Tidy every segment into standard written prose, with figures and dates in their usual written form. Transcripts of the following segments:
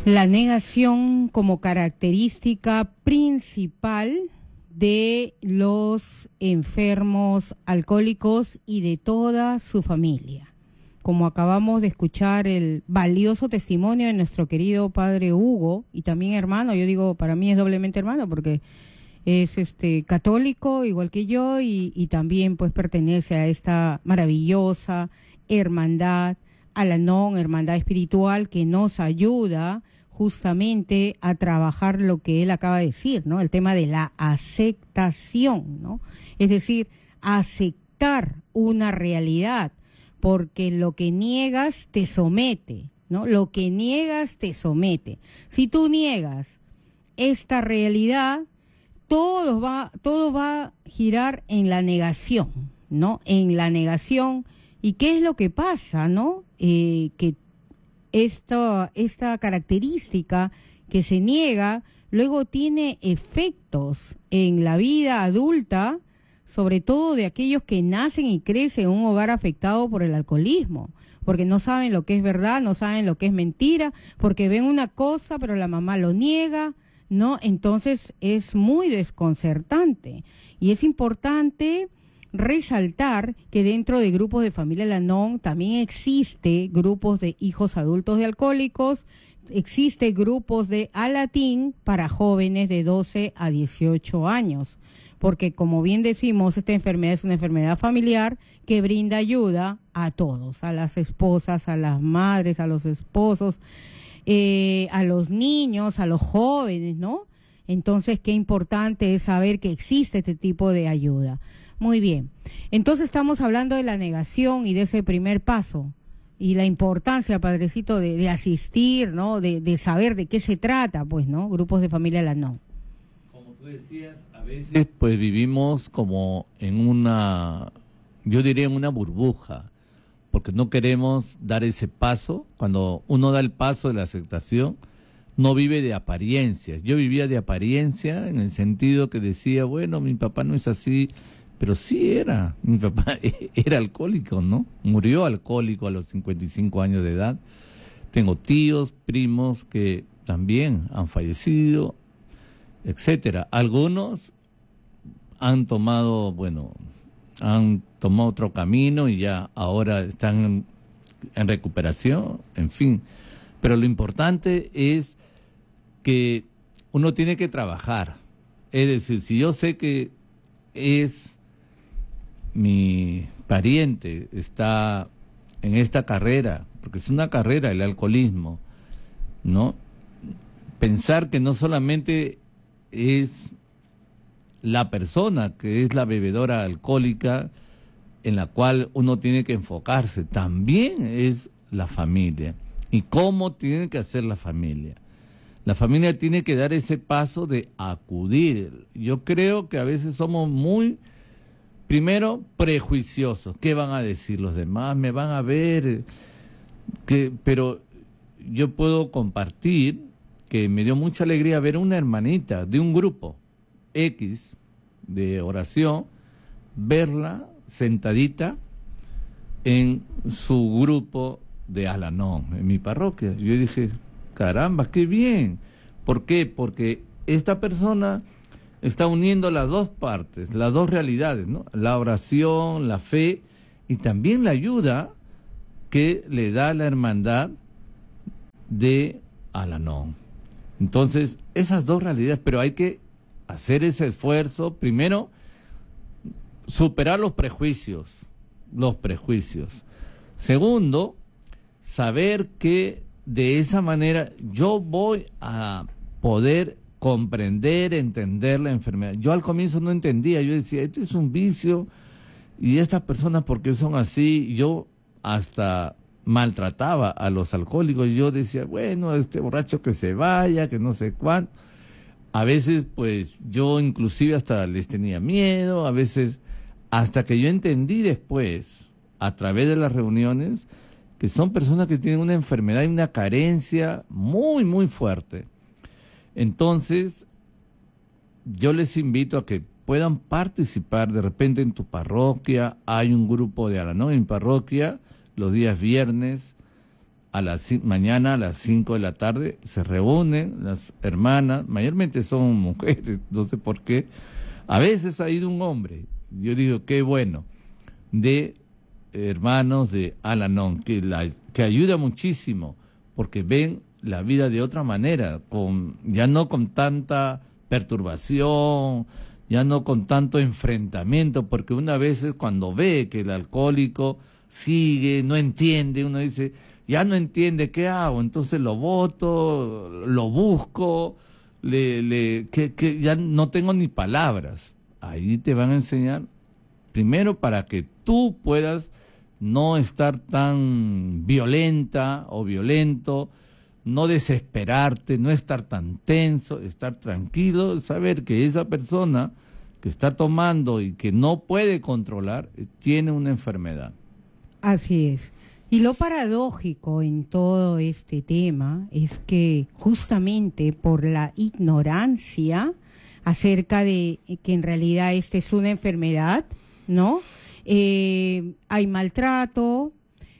La negación como característica principal de los enfermos alcohólicos y de toda su familia. Como acabamos de escuchar el valioso testimonio de nuestro querido padre Hugo, y también hermano, yo digo, para mí es doblemente hermano porque es católico igual que yo y también pues pertenece a esta maravillosa hermandad, Al-Anon, hermandad espiritual que nos ayuda justamente a trabajar lo que él acaba de decir, ¿no? El tema de la aceptación, ¿no? Es decir, aceptar una realidad, porque lo que niegas te somete, ¿no? Lo que niegas te somete. Si tú niegas esta realidad, todo va a girar en la negación, ¿no? En la negación. ¿Y qué es lo que pasa, no? Que esta característica que se niega luego tiene efectos en la vida adulta, sobre todo de aquellos que nacen y crecen en un hogar afectado por el alcoholismo, porque no saben lo que es verdad, no saben lo que es mentira, porque ven una cosa pero la mamá lo niega, ¿no? Entonces es muy desconcertante y es importante resaltar que dentro de grupos de familia Al-Anon también existe grupos de hijos adultos de alcohólicos, existe grupos de Alatín para jóvenes de 12 a 18 años, porque como bien decimos, esta enfermedad es una enfermedad familiar que brinda ayuda a todos, a las esposas, a las madres, a los esposos, a los niños, a los jóvenes, ¿no? Entonces, qué importante es saber que existe este tipo de ayuda. Muy bien. Entonces estamos hablando de la negación y de ese primer paso y la importancia, padrecito, de asistir, ¿no? De saber de qué se trata, pues, ¿no? Grupos de familia Al-Anon. Como tú decías, a veces pues vivimos como en una, yo diría en una burbuja, porque no queremos dar ese paso. Cuando uno da el paso de la aceptación, no vive de apariencias. Yo vivía de apariencia en el sentido que decía, bueno, mi papá no es así, pero sí era. Mi papá era alcohólico, ¿no? Murió alcohólico a los 55 años de edad. Tengo tíos, primos que también han fallecido, etcétera. Algunos han tomado, han tomado otro camino y ya ahora están en recuperación, en fin. Pero lo importante es que uno tiene que trabajar. Es decir, si yo sé que mi pariente está en esta carrera, porque es una carrera el alcoholismo, ¿no? Pensar que no solamente es la persona que es la bebedora alcohólica en la cual uno tiene que enfocarse, también es la familia. ¿Y cómo tiene que hacer la familia? La familia tiene que dar ese paso de acudir. Yo creo que a veces somos muy, primero, prejuiciosos. ¿Qué van a decir los demás? ¿Me van a ver? Pero yo puedo compartir que me dio mucha alegría ver una hermanita de un grupo X de oración, verla sentadita en su grupo de Al-Anon, en mi parroquia. Yo dije, caramba, qué bien. ¿Por qué? Porque esta persona está uniendo las dos partes, las dos realidades, ¿no? La oración, la fe y también la ayuda que le da la hermandad de Al-Anon. Entonces, esas dos realidades, pero hay que hacer ese esfuerzo, primero, superar los prejuicios. Segundo, saber que de esa manera yo voy a poder comprender, entender la enfermedad. Yo al comienzo no entendía, yo decía, este es un vicio, y estas personas, ¿por qué son así? Yo hasta maltrataba a los alcohólicos, yo decía, bueno, este borracho que se vaya, que no sé cuánto. A veces, pues, yo inclusive hasta les tenía miedo, a veces, hasta que yo entendí después, a través de las reuniones, que son personas que tienen una enfermedad y una carencia muy, muy fuerte. Entonces, yo les invito a que puedan participar. De repente en tu parroquia hay un grupo de Al-Anon en parroquia, los días viernes, mañana a las 5 de la tarde se reúnen las hermanas, mayormente son mujeres, no sé por qué. A veces ha ido un hombre, yo digo, qué bueno, de hermanos de Al-Anon, que ayuda muchísimo, porque ven la vida de otra manera, ya no con tanta perturbación, ya no con tanto enfrentamiento, porque una vez cuando ve que el alcohólico sigue, no entiende, uno dice, ya no entiende, ¿qué hago? Entonces lo boto, lo busco, que ya no tengo ni palabras. Ahí te van a enseñar, primero para que tú puedas no estar tan violenta o violento, no desesperarte, no estar tan tenso, estar tranquilo, saber que esa persona que está tomando y que no puede controlar, tiene una enfermedad. Así es. Y lo paradójico en todo este tema es que justamente por la ignorancia acerca de que en realidad esta es una enfermedad, ¿no? Hay maltrato,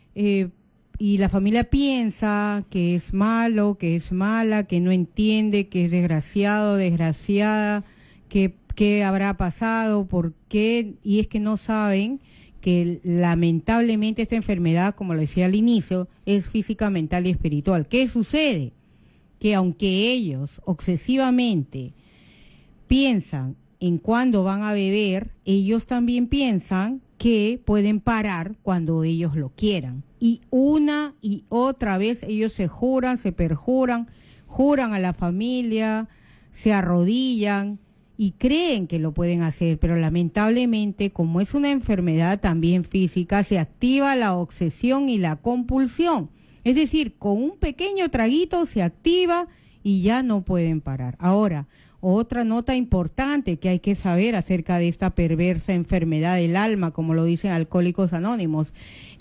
y la familia piensa que es malo, que es mala, que no entiende, que es desgraciado, desgraciada, que qué habrá pasado, por qué, y es que no saben que lamentablemente esta enfermedad, como lo decía al inicio, es física, mental y espiritual. ¿Qué sucede? Que aunque ellos obsesivamente piensan en cuándo van a beber, ellos también piensan que pueden parar cuando ellos lo quieran. Y una y otra vez ellos se juran, se perjuran, juran a la familia, se arrodillan y creen que lo pueden hacer, pero lamentablemente, como es una enfermedad también física, se activa la obsesión y la compulsión. Es decir, con un pequeño traguito se activa y ya no pueden parar. Ahora, otra nota importante que hay que saber acerca de esta perversa enfermedad del alma, como lo dicen Alcohólicos Anónimos,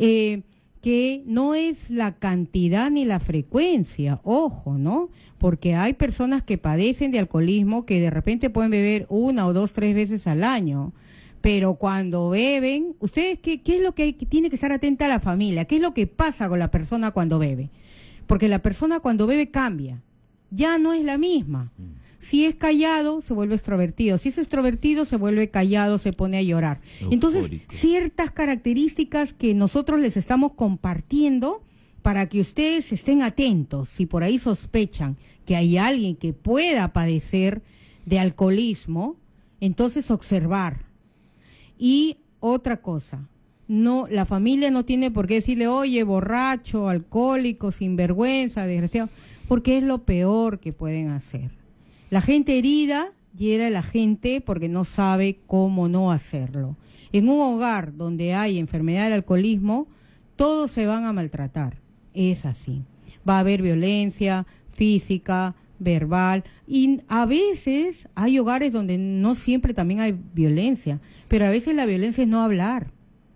que no es la cantidad ni la frecuencia, ojo, ¿no? Porque hay personas que padecen de alcoholismo que de repente pueden beber 1 o 2, 3 veces al año, pero cuando beben, ¿ustedes qué es lo que tiene que estar atenta a la familia? ¿Qué es lo que pasa con la persona cuando bebe? Porque la persona cuando bebe cambia, ya no es la misma. Si es callado, se vuelve extrovertido. Si es extrovertido, se vuelve callado, se pone a llorar. Eufórico. Entonces, ciertas características que nosotros les estamos compartiendo para que ustedes estén atentos. Si por ahí sospechan que hay alguien que pueda padecer de alcoholismo, entonces observar. Y otra cosa, no, la familia no tiene por qué decirle, oye, borracho, alcohólico, sinvergüenza, desgraciado, porque es lo peor que pueden hacer. La gente herida hiere a la gente porque no sabe cómo no hacerlo. En un hogar donde hay enfermedad del alcoholismo, todos se van a maltratar. Es así. Va a haber violencia física, verbal, y a veces hay hogares donde no siempre también hay violencia, pero a veces la violencia es no hablar.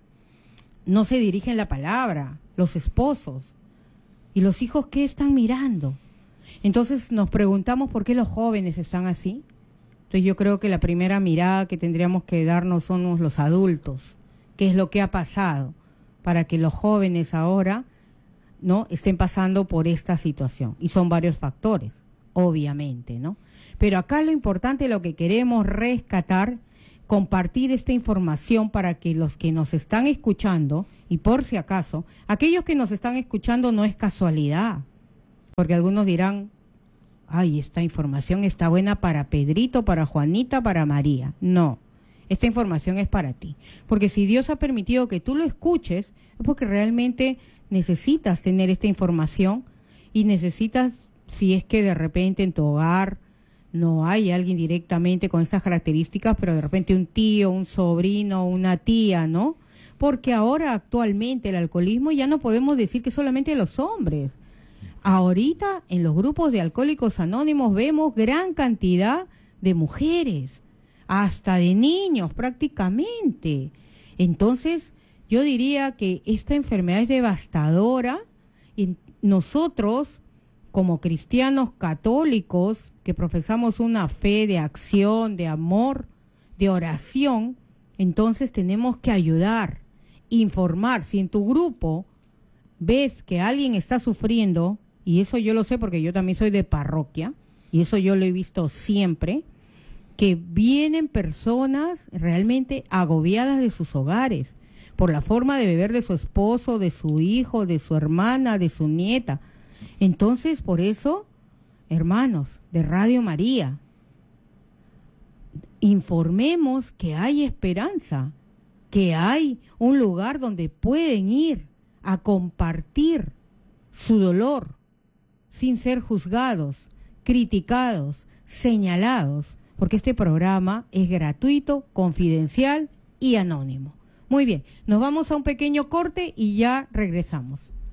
No se dirigen la palabra, los esposos. ¿Y los hijos qué están mirando? Entonces nos preguntamos por qué los jóvenes están así. Entonces yo creo que la primera mirada que tendríamos que darnos somos los adultos. ¿Qué es lo que ha pasado para que los jóvenes ahora no estén pasando por esta situación? Y son varios factores, obviamente, ¿no? Pero acá lo importante, lo que queremos rescatar, compartir esta información para que los que nos están escuchando, y por si acaso, aquellos que nos están escuchando no es casualidad, porque algunos dirán, ay, esta información está buena para Pedrito, para Juanita, para María. No, esta información es para ti. Porque si Dios ha permitido que tú lo escuches, es porque realmente necesitas tener esta información y necesitas, si es que de repente en tu hogar no hay alguien directamente con estas características, pero de repente un tío, un sobrino, una tía, ¿no? Porque ahora actualmente el alcoholismo ya no podemos decir que solamente los hombres. Ahorita en los grupos de Alcohólicos Anónimos vemos gran cantidad de mujeres, hasta de niños prácticamente. Entonces yo diría que esta enfermedad es devastadora y nosotros como cristianos católicos que profesamos una fe de acción, de amor, de oración, entonces tenemos que ayudar, informar. Si en tu grupo ves que alguien está sufriendo, y eso yo lo sé porque yo también soy de parroquia, y eso yo lo he visto siempre, que vienen personas realmente agobiadas de sus hogares, por la forma de beber de su esposo, de su hijo, de su hermana, de su nieta. Entonces, por eso, hermanos de Radio María, informemos que hay esperanza, que hay un lugar donde pueden ir a compartir su dolor sin ser juzgados, criticados, señalados, porque este programa es gratuito, confidencial y anónimo. Muy bien, nos vamos a un pequeño corte y ya regresamos.